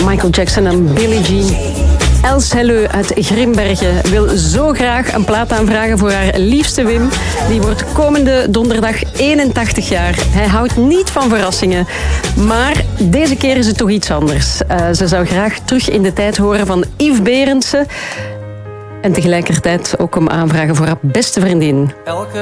Michael Jackson en Billie Jean. Els Helleu uit Grimbergen wil zo graag een plaat aanvragen voor haar liefste Wim. Die wordt komende donderdag 81 jaar. Hij houdt niet van verrassingen. Maar deze keer is het toch iets anders. Ze zou graag terug in de tijd horen van Yves Berendsen. En tegelijkertijd ook hem aanvragen voor haar beste vriendin.